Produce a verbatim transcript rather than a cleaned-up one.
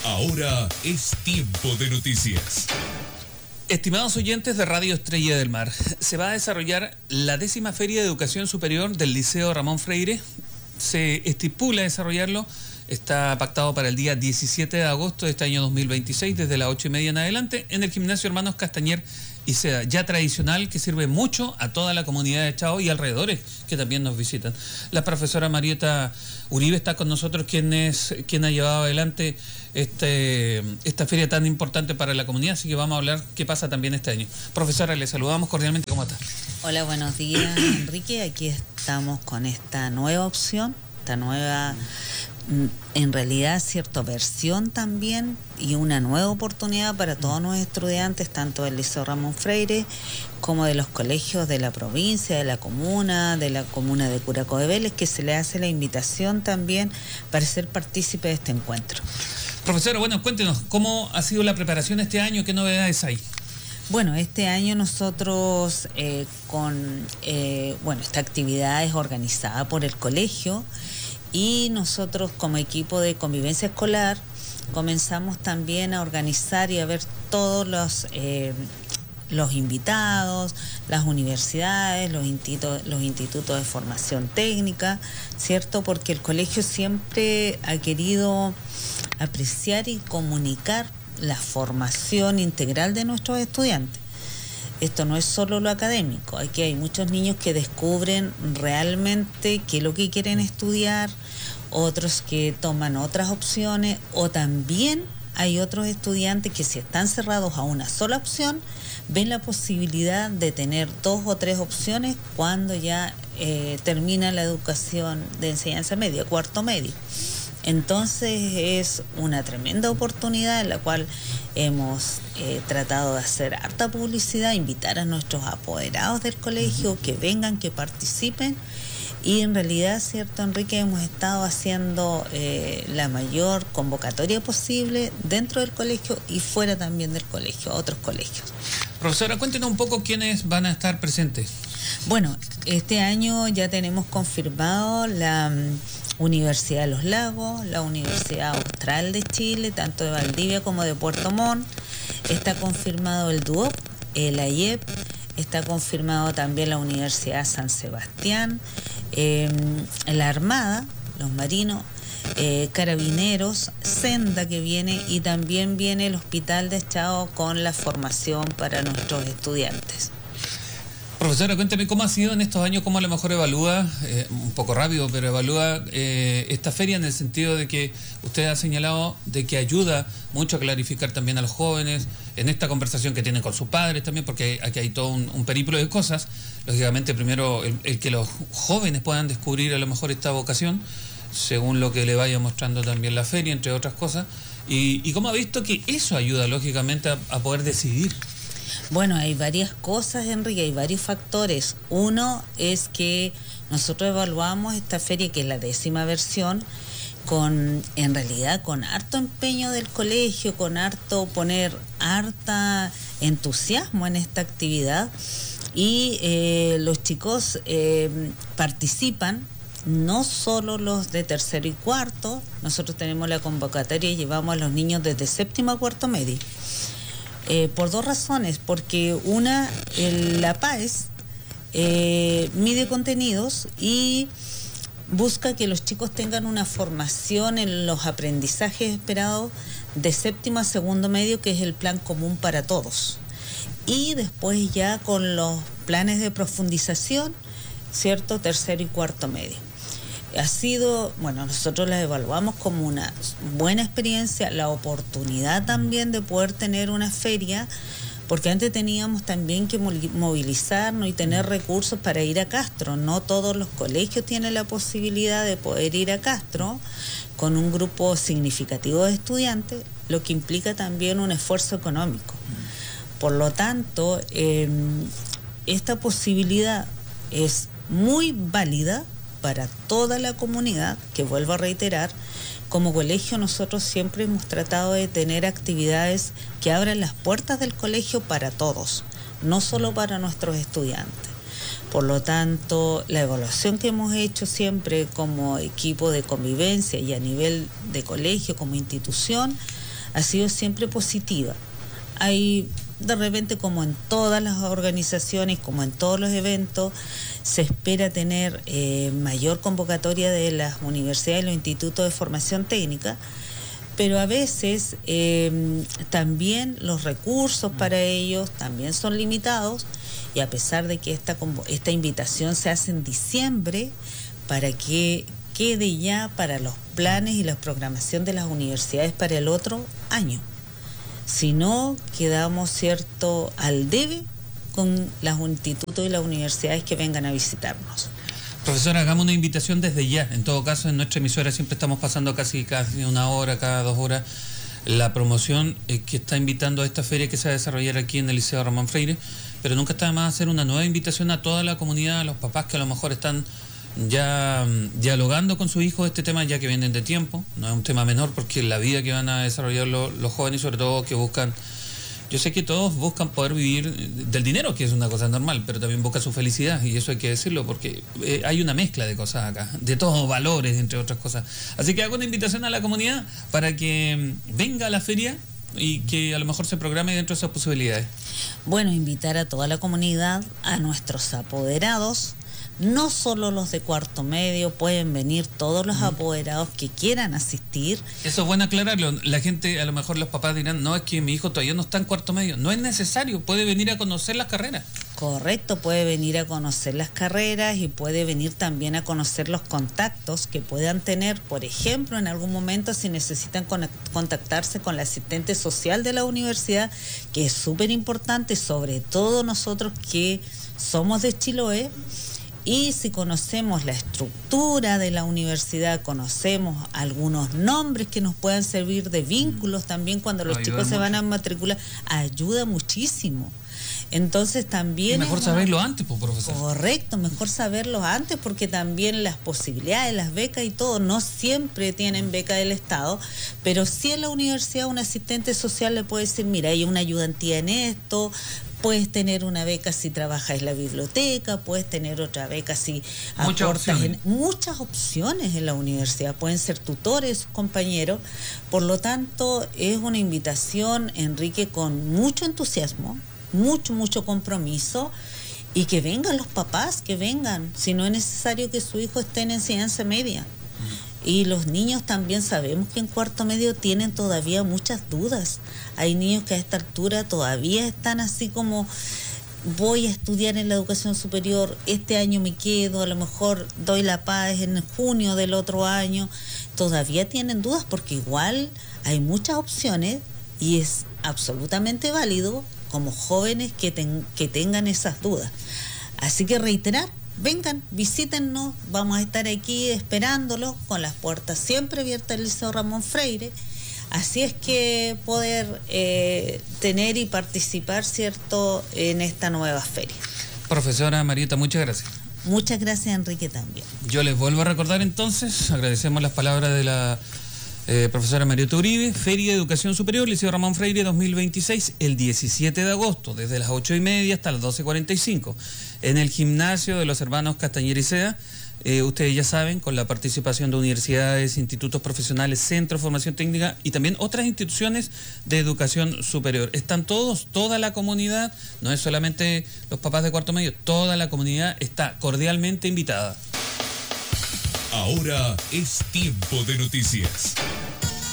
Ahora es tiempo de noticias. Estimados oyentes de Radio Estrella del Mar, se va a desarrollar la décima Feria de Educación Superior del Liceo Ramón Freire. Se estipula desarrollarlo, está pactado para el día diecisiete de agosto de este año dos mil veintiséis, desde las ocho y media en adelante, en el Gimnasio Hermanos Castañer y Seda, ya tradicional, que sirve mucho a toda la comunidad de Chao y alrededores que también nos visitan. La profesora Marieta Uribe está con nosotros, quien es quien ha llevado adelante este esta feria tan importante para la comunidad, así que vamos a hablar qué pasa también este año. Profesora, le saludamos cordialmente, ¿cómo está? Hola, buenos días, Enrique. Aquí estamos con esta nueva opción, esta nueva, en realidad, cierta versión también, y una nueva oportunidad para todos nuestros estudiantes, tanto del Liceo Ramón Freire como de los colegios de la provincia, de la comuna, de la comuna de Curacao de Vélez, que se le hace la invitación también para ser partícipe de este encuentro. Profesora, bueno, cuéntenos, ¿cómo ha sido la preparación este año? ¿Qué novedades hay? Bueno, este año nosotros eh, con, eh, bueno, esta actividad es organizada por el colegio y nosotros como equipo de convivencia escolar comenzamos también a organizar y a ver todos los, eh, los invitados, las universidades, los institutos, los institutos de formación técnica, ¿cierto? Porque el colegio siempre ha querido apreciar y comunicar la formación integral de nuestros estudiantes. Esto no es solo lo académico, aquí hay muchos niños que descubren realmente qué es lo que quieren estudiar, otros que toman otras opciones, o también hay otros estudiantes que, si están cerrados a una sola opción, ven la posibilidad de tener dos o tres opciones cuando ya eh, termina la educación de enseñanza media, cuarto medio. Entonces es una tremenda oportunidad en la cual hemos eh, tratado de hacer harta publicidad, invitar a nuestros apoderados del colegio que vengan, que participen, y en realidad, cierto, Enrique, hemos estado haciendo eh, la mayor convocatoria posible dentro del colegio y fuera también del colegio, a otros colegios. Profesora, cuéntenos un poco quiénes van a estar presentes. Bueno, este año ya tenemos confirmado la Universidad de los Lagos, la Universidad Austral de Chile, tanto de Valdivia como de Puerto Montt. Está confirmado el D U O P, el A I E P, está confirmado también la Universidad San Sebastián, eh, la Armada, los marinos, eh, Carabineros, Senda que viene, y también viene el Hospital de Chao con la formación para nuestros estudiantes. Profesora, cuénteme cómo ha sido en estos años, cómo a lo mejor evalúa, eh, un poco rápido, pero evalúa eh, esta feria, en el sentido de que usted ha señalado de que ayuda mucho a clarificar también a los jóvenes en esta conversación que tienen con sus padres también, porque aquí hay todo un, un periplo de cosas. Lógicamente, primero, el, el que los jóvenes puedan descubrir a lo mejor esta vocación, según lo que le vaya mostrando también la feria, entre otras cosas, y, y cómo ha visto que eso ayuda, lógicamente, a, a poder decidir. Bueno, hay varias cosas, Enrique, hay varios factores. Uno es que nosotros evaluamos esta feria, que es la décima versión, con, en realidad, con harto empeño del colegio, con harto poner harta entusiasmo en esta actividad, y eh, los chicos eh, participan. No solo los de tercero y cuarto, nosotros tenemos la convocatoria y llevamos a los niños desde séptimo a cuarto medio. Eh, por dos razones, porque una, el, la PAES eh, mide contenidos y busca que los chicos tengan una formación en los aprendizajes esperados de séptimo a segundo medio, que es el plan común para todos, y después ya con los planes de profundización, ¿cierto?, tercero y cuarto medio. Ha sido, bueno, nosotros las evaluamos como una buena experiencia, la oportunidad también de poder tener una feria, porque antes teníamos también que movilizarnos y tener recursos para ir a Castro. No todos los colegios tienen la posibilidad de poder ir a Castro con un grupo significativo de estudiantes, lo que implica también un esfuerzo económico. Por lo tanto, eh, esta posibilidad es muy válida para toda la comunidad, que vuelvo a reiterar, como colegio nosotros siempre hemos tratado de tener actividades que abran las puertas del colegio para todos, no solo para nuestros estudiantes. Por lo tanto, la evaluación que hemos hecho siempre como equipo de convivencia y a nivel de colegio, como institución, ha sido siempre positiva. Hay, de repente, como en todas las organizaciones, como en todos los eventos, se espera tener eh, mayor convocatoria de las universidades y los institutos de formación técnica, pero a veces eh, también los recursos para ellos también son limitados, y a pesar de que esta, esta invitación se hace en diciembre para que quede ya para los planes y la programación de las universidades para el otro año. Si no, quedamos, cierto, al debe con los institutos y las universidades que vengan a visitarnos. Profesora, hagamos una invitación desde ya. En todo caso, en nuestra emisora siempre estamos pasando casi, casi una hora, cada dos horas, la promoción eh, que está invitando a esta feria que se va a desarrollar aquí en el Liceo Ramón Freire, pero nunca está de más hacer una nueva invitación a toda la comunidad, a los papás que a lo mejor están ya um, dialogando con sus hijos este tema, ya que vienen de tiempo. No es un tema menor, porque la vida que van a desarrollar lo, los jóvenes, sobre todo que buscan, yo sé que todos buscan poder vivir del dinero, que es una cosa normal, pero también buscan su felicidad, y eso hay que decirlo, porque eh, hay una mezcla de cosas acá, de todos valores, entre otras cosas. Así que hago una invitación a la comunidad para que venga a la feria y que a lo mejor se programe dentro de esas posibilidades. Bueno, invitar a toda la comunidad, a nuestros apoderados, no solo los de cuarto medio, pueden venir todos los apoderados que quieran asistir. Eso es bueno aclararlo. La gente, a lo mejor los papás dirán, no, es que mi hijo todavía no está en cuarto medio. No es necesario, puede venir a conocer las carreras. Correcto, puede venir a conocer las carreras y puede venir también a conocer los contactos que puedan tener. Por ejemplo, en algún momento, si necesitan contactarse con la asistente social de la universidad, que es súper importante, sobre todo nosotros que somos de Chiloé. Y si conocemos la estructura de la universidad, conocemos algunos nombres que nos puedan servir de vínculos también cuando los ayuda chicos se mucho. van a matricular, ayuda muchísimo. Entonces también... Y mejor una... saberlo antes, pues, profesor. Correcto, mejor saberlo antes, porque también las posibilidades, las becas y todo, no siempre tienen beca del Estado, pero sí en la universidad un asistente social le puede decir, mira, hay una ayudantía en esto, puedes tener una beca si trabajas en la biblioteca, puedes tener otra beca si muchas aportas opciones. en muchas opciones en la universidad, pueden ser tutores, sus compañeros. Por lo tanto, es una invitación, Enrique, con mucho entusiasmo, mucho, mucho compromiso, y que vengan los papás, que vengan, si no es necesario que su hijo esté en enseñanza media. Y los niños también sabemos que en cuarto medio tienen todavía muchas dudas. Hay niños que a esta altura todavía están así como, voy a estudiar en la educación superior, este año me quedo, a lo mejor doy la paz en junio del otro año. Todavía tienen dudas porque igual hay muchas opciones y es absolutamente válido como jóvenes que, ten, que tengan esas dudas. Así que reiterar, vengan, visítennos, vamos a estar aquí esperándolos con las puertas siempre abiertas del Liceo Ramón Freire. Así es que poder eh, tener y participar, ¿cierto?, en esta nueva feria. Profesora Marieta, muchas gracias. Muchas gracias, Enrique, también. Yo les vuelvo a recordar entonces, agradecemos las palabras de la eh, profesora Marieta Uribe, Feria de Educación Superior, Liceo Ramón Freire dos mil veintiséis, el diecisiete de agosto, desde las ocho y media hasta las doce cuarenta y cinco, en el gimnasio de los hermanos Castañer y Sea. Eh, ustedes ya saben, con la participación de universidades, institutos profesionales, centros de formación técnica y también otras instituciones de educación superior. Están todos, toda la comunidad, no es solamente los papás de cuarto medio, toda la comunidad está cordialmente invitada. Ahora es tiempo de noticias.